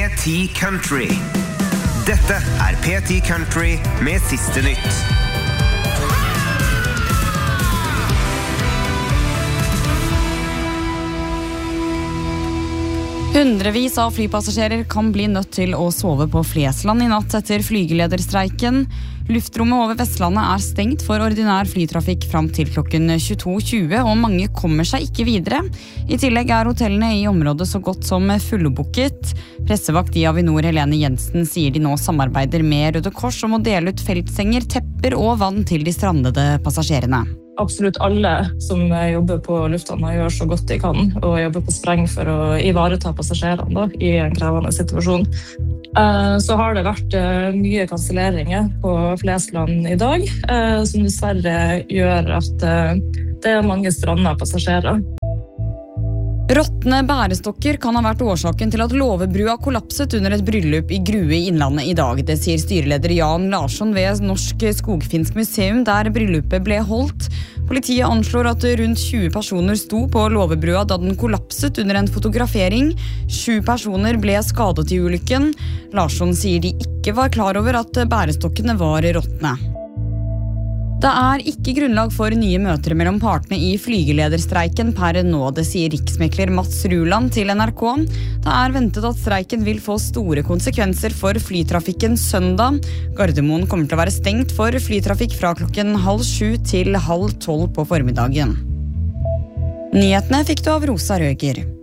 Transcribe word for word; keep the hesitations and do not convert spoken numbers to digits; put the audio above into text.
ti Country. Dette er P ti Country med siste nytt. Hundrevis av flypassasjerer kan bli nødt til å sove på Flesland i natt etter flygelederstreiken. Luftrommet over Vestlandet er stengt for ordinær flytrafikk fram til klokken tjueto tjue, og mange kommer seg ikke videre. I tillegg er hotellene i området så godt som fullbooket. Pressevakt i Avinor Helene Jensen sier de nå samarbeider med Røde Kors om å dele ut feltsenger, tepper og vann til de strandede passasjerene. Absolutt alle som jobber på lufthavna gjør så godt de kan, og jobber på spreng for å ivareta passasjerene da, i en krevende situasjon. Så har det vært mye kanselleringer på Flesland i dag, som dessverre gjør at det er mange strandede passasjerer. Råtne bærestokker kan ha vært årsaken til at Låvebrua kollapset under et bryllup i Grue i Innlandet i dag. Det sier styreleder Jan Larsson ved Norsk Skogfinsk Museum, der bryllupet ble holdt. Politiet anslår at rundt tjue personer sto på Låvebrua da den kollapset under en fotografering. Sju personer ble skadet i ulykken. Larsson sier de ikke var klar over at bærestokkene var råtne. Det er ikke grunnlag for nye møter mellom partene i flygelederstreiken per nå, det sier riksmekler Mats Ruland til N R K. Det er ventet at streiken vil få store konsekvenser for flytrafikken søndag. Gardermoen kommer til å være stengt for flytrafikk fra klokken halv sju til halv tolv på formiddagen. Nyhetene fikk du av Rosa Røger.